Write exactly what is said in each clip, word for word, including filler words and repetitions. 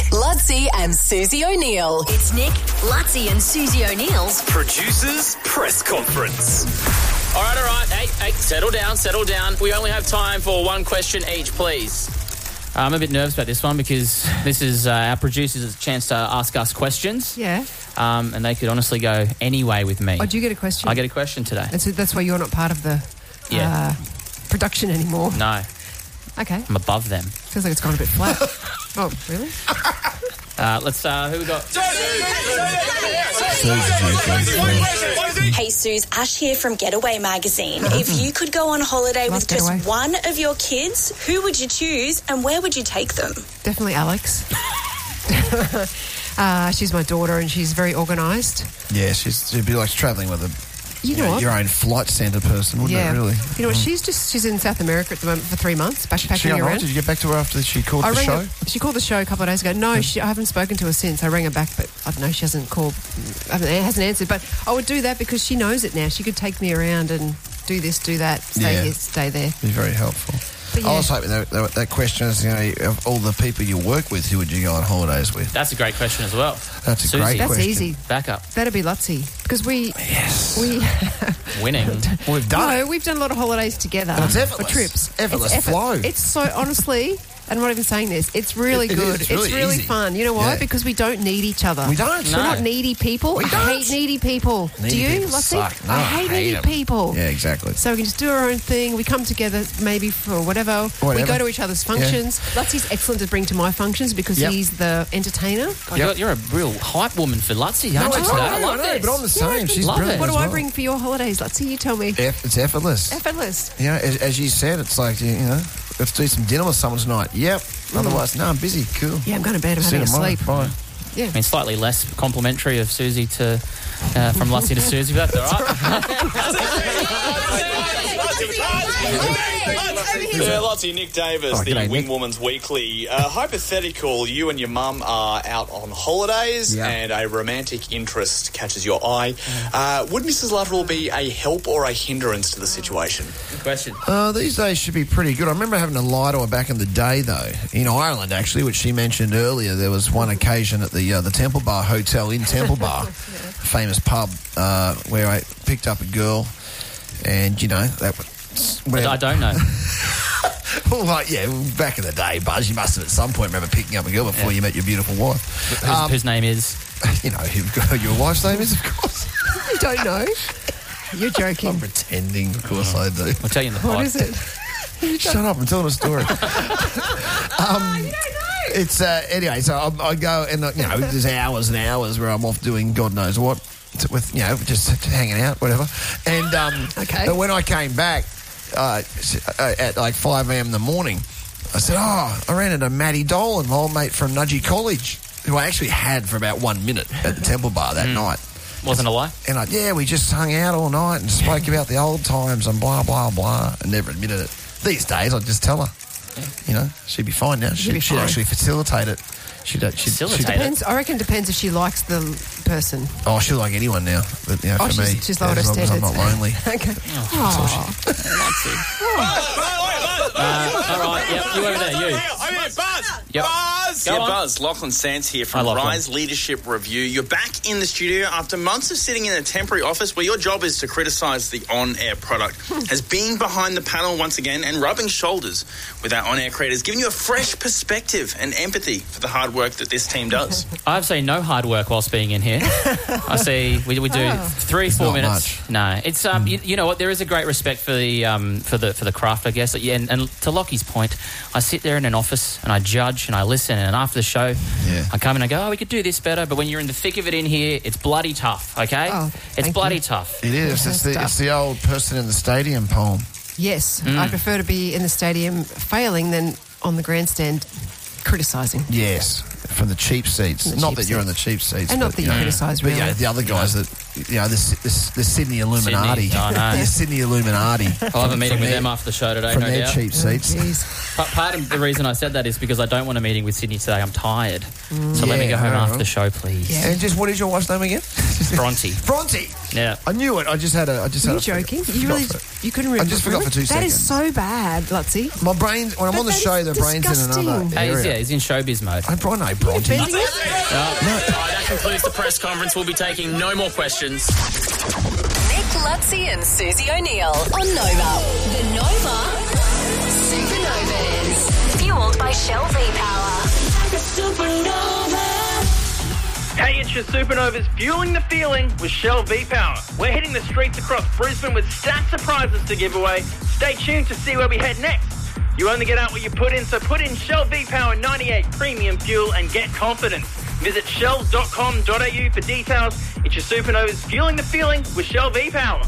Lutzi and Susie O'Neill. It's Nick, Lutzi and Susie O'Neill's Producers Press Conference. All right, all right. Hey, hey, settle down, settle down. We only have time for one question each, please. Uh, I'm a bit nervous about this one because this is uh, our producers' chance to ask us questions. Yeah. Um, and they could honestly go any way with me. Oh, do you get a question? I get a question today. That's, that's why you're not part of the Yeah. uh, production anymore. No, Okay. I'm above them. Feels like it's gone a bit flat. Oh, really? Uh, let's, uh, who we got? Hey, Suze, Ash here from Getaway Magazine. If you could go on holiday Love with just Getaway. one of your kids, who would you choose and where would you take them? Definitely Alex. uh, she's my daughter and she's very organised. Yeah, she's, she'd be like travelling with a, You know what? your own flight centre person, wouldn't yeah. it, really? You know what? She's just she's in South America at the moment for three months, backpacking She got around. right? Did you get back to her after she called I the rang show? her, she called the show a couple of days ago. No, she, I haven't spoken to her since. I rang her back, but I don't know. She hasn't called, hasn't, hasn't answered. But I would do that because she knows it now. She could take me around and do this, do that, stay Yeah. here, stay there. Be very helpful. But I yeah. was hoping that, that, that question is, you know, of all the people you work with, who would you go on holidays with? That's a great question as well. That's a Susie. great That's question. easy. Back up. That'd be Lutzi because we Yes. we Winning. Well, we've done no, it. we've done a lot of holidays together. And it's or effortless. trips. Effortless it's flow. It's so honestly. I'm not even saying this. It's really It- it good. is. It's really easy. fun. You know why? Yeah. Because we don't need each other. We don't. We're No. not needy people. We I don't. hate needy people. Needy Do you, people Lutzi? suck. No, I I hate, hate needy 'em. people. Yeah, exactly. So we can just do our own thing. We come together maybe for whatever. We Whatever. go to each other's functions. Lutzi's excellent to bring to my functions because Yep. he's the entertainer. Oh, you're, you're a real hype woman for Lutzi, aren't you? it's today? not. I love I know, this. but I'm the same. She's Love brilliant. it. What as do I well. bring for your holidays, Lutzi? You tell me. Eff- It's effortless. Effortless. You know, as, as you said, it's like, you know, let's do some dinner with someone tonight. Yep. Otherwise, no, I'm busy. Cool. Yeah, I'm going to bed. I'm See you having a tomorrow. sleep. Bye. Yeah. I mean, slightly less complimentary of Susie to uh, from Lutzi to Susie, but that's all right. Yeah, Lutzi, Nick Davis, Oh, the g'day, Wing Nick. Woman's Weekly. Uh, hypothetical, you and your mum are out on holidays Yeah. and a romantic interest catches your eye. Uh, would Missus Luttrell be a help or a hindrance to the situation? Good question. Uh, these days should be pretty good. I remember having to lie to her back in the day, though, in Ireland, actually, which she mentioned earlier. There was one occasion at the uh, the Temple Bar Hotel in Temple Bar, famous pub, uh, where I picked up a girl, and, you know, that was... I, I don't know. Well, like, yeah, back in the day, Buzz, you must have at some point remember picking up a girl before Yeah. you met your beautiful wife. Whose, Um, whose name is? you know who your wife's name is, of course. You don't know. You're joking. I'm pretending, of course I do. I'll tell you in the pod. What is it? Shut up, I'm telling a story. um, It's uh, anyway. So I, I go and uh, you know, there's hours and hours where I'm off doing God knows what, to, with you know, just hanging out, whatever. And um, Okay. But when I came back uh, at like five a.m. in the morning, I said, "Oh, I ran into Matty Dolan, my old mate from Nudgee College, who I actually had for about one minute at the Temple Bar that night." Wasn't a lie. And I, yeah, we just hung out all night and spoke about the old times and blah blah blah, and never admitted it. These days, I'd just tell her. You know, she'd be fine now. She'd, be she'd fine. actually facilitate it. She'd, uh, she'd, Facilitate she'd, it? Depends, I reckon depends if she likes the person. Oh, she'll like anyone now. But, you know, Oh, for she's, me, she's lowered her as long as I'm standards. not lonely. Okay. Uh, all right, yep, you over there, you. I'm here, Buzz! Yep. Buzz! Go Yeah, on. Buzz, Lachlan Sands here Hi, from Lachlan. Rise Leadership Review. You're back in the studio after months of sitting in a temporary office where your job is to criticise the on-air product. Has been behind the panel once again and rubbing shoulders with our on-air creators, giving you a fresh perspective and empathy for the hard work that this team does. I've seen no hard work whilst being in here. I see we, we do Oh. three, four not minutes. much. No, it's um, you, you know what? There is a great respect for the um, for the for the craft, I guess. Yeah, and, and to Lockie's point, I sit there in an office and I judge and I listen, and after the show, Yeah. I come in and I go, oh, we could do this better. But when you're in the thick of it in here, it's bloody tough. Okay, Oh, it's thank bloody you. tough. It is. It's the, Stuff. it's the old person in the stadium poem. Yes, Mm. I prefer to be in the stadium failing than on the grandstand criticising. Yes, from the cheap seats. From the Not cheap that you're in seats. the cheap seats. And not but, that you know, criticise, But yeah, really. the other guys that, you know, the, the, the Sydney Illuminati. Sydney, I know. The Sydney Illuminati. I'll have a meeting From with their- them after the show today, From no their doubt. cheap seats. Jeez. Pa- Part of the reason I said that is because I don't want a meeting with Sydney today. I'm tired. So let me Yeah, go home I know. after the show, please. Yeah. And just, what is your wife's name again? Bronte. Bronte. Yeah. I knew it. I just had a. I just Are had you a joking? forgot You really, for it. you couldn't remember. I just forgot for two That seconds. is so bad, Lutzy. My brain, when I'm But on the that show, is the brain's in disgusting. another Hey, he's, area. yeah, he's in showbiz mode. I brought no Bronte. No. All right, that concludes the press conference. We'll be taking no more questions. Nick Lutzy and Susie O'Neill on Nova. The Nova Supernovas. Fueled by Shell V-Power. Hey, it's your Supernovas fueling the feeling with Shell V-Power. We're hitting the streets across Brisbane with stacked surprises to give away. Stay tuned to see where we head next. You only get out what you put in, so put in Shell V-Power ninety-eight Premium Fuel and get confidence. Visit shell dot com dot a u for details. It's your Supernovas fueling the feeling with Shell V-Power.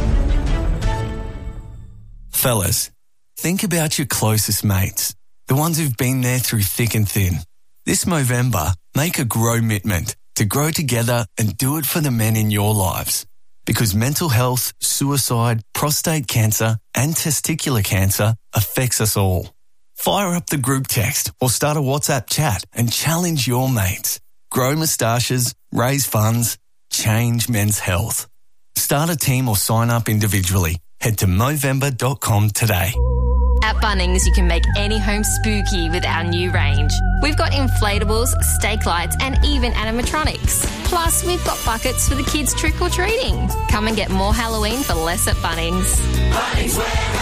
Fellas, think about your closest mates, the ones who've been there through thick and thin. This Movember, make a grow commitment to grow together and do it for the men in your lives. Because mental health, suicide, prostate cancer and testicular cancer affects us all. Fire up the group text or start a WhatsApp chat and challenge your mates. Grow moustaches, raise funds, change men's health. Start a team or sign up individually. Head to movember dot com today. At Bunnings, you can make any home spooky with our new range. We've got inflatables, stake lights, and even animatronics. Plus, we've got buckets for the kids trick-or-treating. Come and get more Halloween for less at Bunnings. Bunnings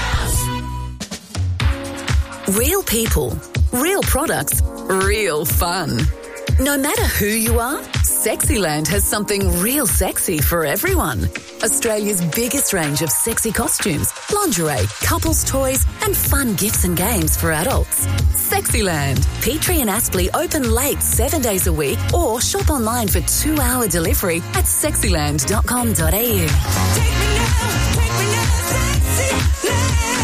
Warehouse. Real people, real products, real fun. No matter who you are, Sexyland has something real sexy for everyone. Australia's biggest range of sexy costumes, lingerie, couples toys and fun gifts and games for adults. Sexyland. Petrie and Aspley open late seven days a week or shop online for two-hour delivery at sexyland dot com dot a u. Take me now, take me now, Sexyland.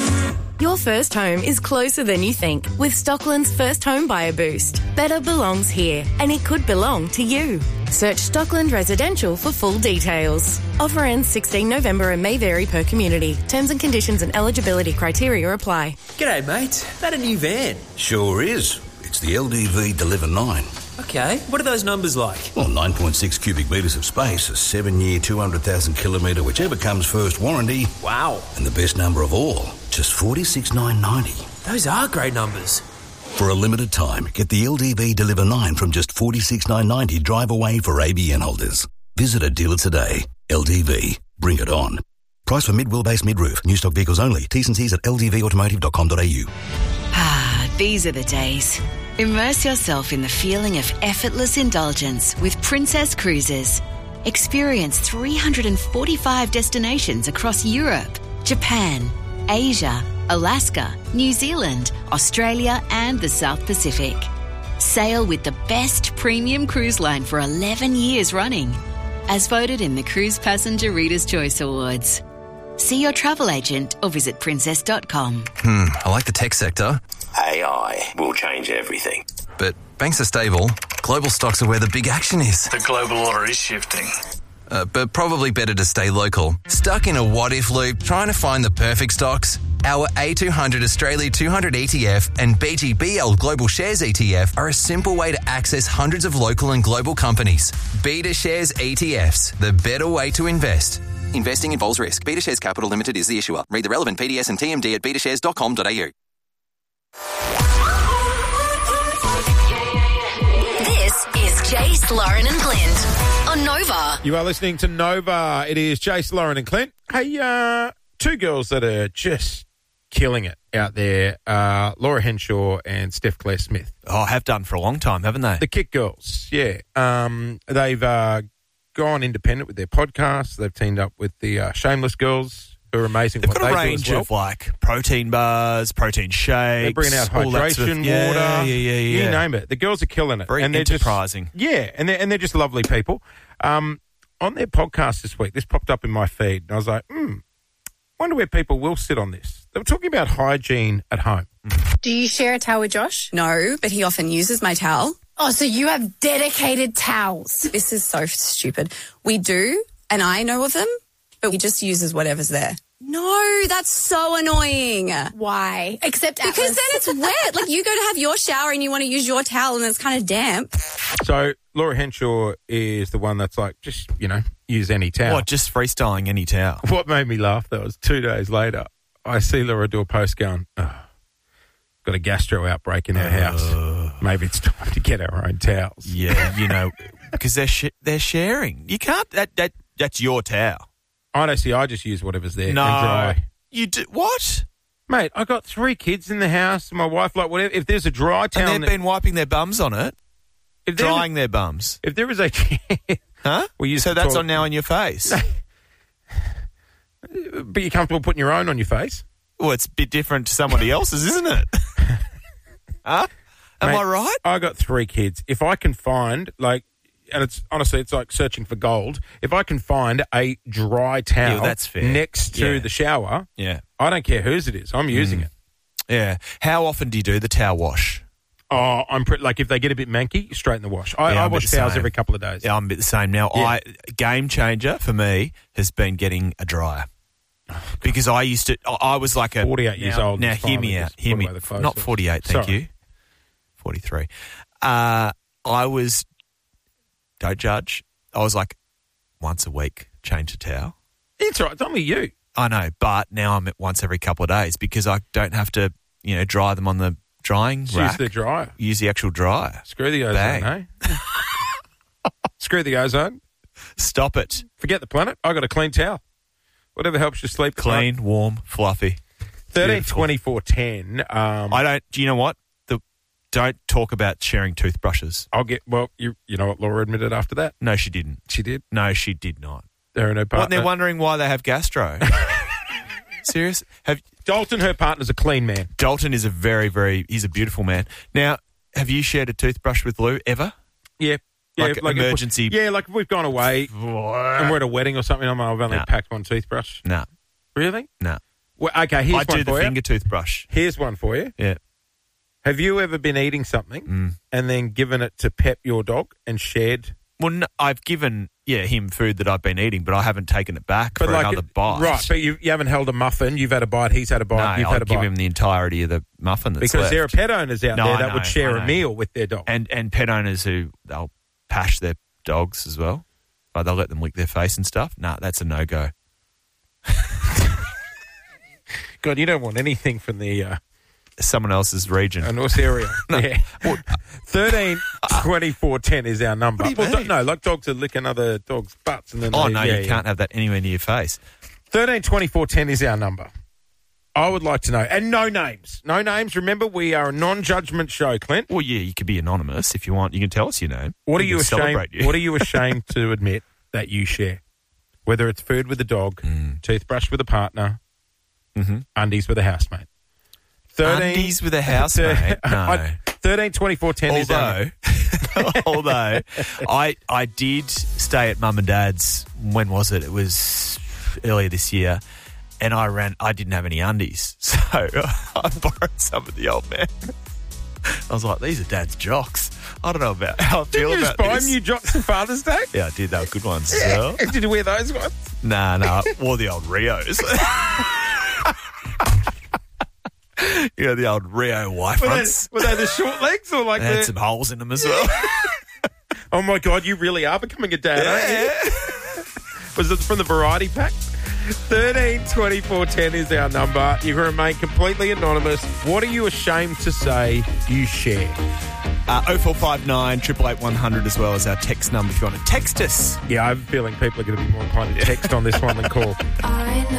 Your first home is closer than you think with Stockland's First Home Buyer Boost. Better belongs here, and it could belong to you. Search Stockland Residential for full details. Offer ends sixteenth November and may vary per community. Terms and conditions and eligibility criteria apply. G'day, mate. That a new van? Sure is. It's the L D V Deliver nine. Okay, what are those numbers like? Well, nine point six cubic metres of space, a seven-year, two hundred thousand kilometre, whichever comes first warranty. Wow. And the best number of all, just forty-six thousand nine hundred ninety. Those are great numbers. For a limited time, get the L D V Deliver nine from just forty-six thousand nine hundred ninety drive away for A B N holders. Visit a dealer today. L D V. Bring it on. Price for mid-wheelbase, mid-roof. New stock vehicles only. T's and C's at l d v automotive dot com dot a u. Ah, these are the days. Immerse yourself in the feeling of effortless indulgence with Princess Cruises. Experience three hundred forty-five destinations across Europe, Japan, Asia, Alaska, New Zealand, Australia and the South Pacific. Sail with the best premium cruise line for eleven years running, as voted in the Cruise Passenger Reader's Choice Awards. See your travel agent or visit princess dot com. Hmm, I like the tech sector. A I will change everything. But banks are stable. Global stocks are where the big action is. The global order is shifting. Uh, but probably better to stay local. Stuck in a what-if loop trying to find the perfect stocks? Our A two hundred Australia two hundred E T F and B G B L Global Shares E T F are a simple way to access hundreds of local and global companies. Beta Shares E T Fs, the better way to invest. Investing involves risk. Beta Shares Capital Limited is the issuer. Read the relevant P D S and T M D at beta shares dot com dot a u. This is Jace, Lauren and Clint on Nova. You are listening to Nova. It is Jace, Lauren and Clint. Hey, uh, two girls that are just killing it out there, uh, Laura Henshaw and Steph Claire Smith. Oh, have done for a long time, haven't they? The Kick Girls, yeah. Um, they've uh, gone independent with their podcast. They've teamed up with the uh, Shameless Girls, who are amazing. They've what got a they range do as well. of like protein bars, protein shakes. They're bringing out all that hydration sort of- water. Yeah, yeah, yeah, yeah. You name it. The girls are killing it. Very and they're enterprising. Just, yeah, and they're, and they're just lovely people. Um, on their podcast this week, this popped up in my feed, and I was like, hmm, wonder where people will sit on this. They were talking about hygiene at home. Do you share a towel with Josh? No, but he often uses my towel. Oh, so you have dedicated towels. This is so stupid. We do, and I know of them, but he just uses whatever's there. No, that's so annoying. Why? Except Because Atlas. then it's wet. Like, you go to have your shower and you want to use your towel and it's kind of damp. So Laura Henshaw is the one that's like, just, you know, use any towel. What, just freestyling any towel? What made me laugh, though, was two days later, I see Laura do a post going, oh, got a gastro outbreak in our house. Maybe it's time to get our own towels. Yeah, you know, because they're sh- they're sharing. You can't. That that that's your towel. I don't see. I just use whatever's there No, and dry. you do what, mate? I got three kids in the house. My wife, like whatever. If there's a dry towel, and they've been wiping their bums on it, if there drying was, their bums. If there is a, huh? Well, you so that's on now on your face. But you're comfortable putting your own on your face? Well, it's a bit different to somebody else's, isn't it? Huh? Am Mate, I right? I got three kids. If I can find, like, and it's honestly, it's like searching for gold. If I can find a dry towel Yeah, that's fair. next to Yeah. the shower, Yeah. I don't care whose it is. I'm using Mm. it. Yeah. How often do you do the towel wash? Oh, I'm pretty, like, if they get a bit manky, straight in the wash. I, Yeah, I I'm a bit wash the towels same. every couple of days. Yeah, I'm a bit the same now. Yeah. I game changer for me has been getting a dryer. Because I used to, I I was like a forty-eight years now, old. Now and hear me finally out. just Hear put me. away the clothes. Not forty-eight, thank Sorry. you. forty-three. Uh, I was. Don't judge. I was like once a week change a towel. It's all right. It's only you. I know, but now I'm at once every couple of days because I don't have to, you know, dry them on the drying Just rack. use the dryer. Use the actual dryer. Screw the Bang. ozone, eh? Screw the ozone. Stop it. Forget the planet. I got a clean towel. Whatever helps you sleep. Clean, warm, fluffy. thirteen Beautiful. twenty-four ten. Um, I don't. Do you know what? The don't talk about sharing toothbrushes. I'll get. Well, you you know what Laura admitted after that? No, she didn't. She did. No, she did not. They're in her What? partner. And they're wondering why they have gastro. Serious? Have Dalton, her partner's a clean man. Dalton is a very, very. He's a beautiful man. Now, have you shared a toothbrush with Lou ever? Yeah. Yeah, Like if we- emergency- yeah, like if we've gone away and we're at a wedding or something, I'm, I've only No. packed one toothbrush. No, Really? no. Well, okay, here's I one do the for finger you. toothbrush. Here's one for you. Yeah. Have you ever been eating something Mm. and then given it to Pep, your dog, and shared? Well, no, I've given yeah him food that I've been eating, but I haven't taken it back for another bite. Right, but you, you haven't held a muffin. You've had a bite. He's had a bite. no, you've I'll had a give bite. him the entirety of the muffin that's because left. there are pet owners out No, there I that know, would share I a know. meal with their dog. and and pet owners who they'll pash their dogs as well. Like they'll let them lick their face and stuff. Nah, that's a no go. God, you don't want anything from the uh, Someone else's region. uh, North area. No. Yeah. thirteen twenty-four ten is our number. What do you well, mean? don't- no, like dogs are licking other dogs' butts. and then Oh they, no, yeah, you yeah. can't have that anywhere near your face. thirteen twenty-four ten is our number. I would like to know. And no names. No names. Remember, we are a non-judgment show, Clint. Well, yeah, you could be anonymous if you want. You can tell us your name. What are We you can ashamed? celebrate you. What are you ashamed to admit that you share? Whether it's food with a dog, Mm. toothbrush with a partner, Mm-hmm. undies with a housemate. Undies with a housemate? No. thirteen twenty-four ten is our Although, although I I did stay at mum and dad's. When was it? It was earlier this year, and I ran. I didn't have any undies, so I borrowed some of the old man. I was like, these are dad's jocks. I don't know about how I feel Did you about just buy this. him new jocks for Father's Day? Yeah, I did. They were good ones as well. Did you wear those ones? Nah, nah. Or the old Rios. You know, the old Rio white Were they, fronts. were they the short legs or like They had the... some holes in them as well. Oh, my God, you really are becoming a dad, aren't you? Was it from the variety pack? thirteen twenty-four ten is our number. You can remain completely anonymous. What are you ashamed to say you share? Uh, oh four five nine, eight eight eight, one hundred as well as our text number if you want to text us. Yeah, I have a feeling people are going to be more inclined to text on this one than call.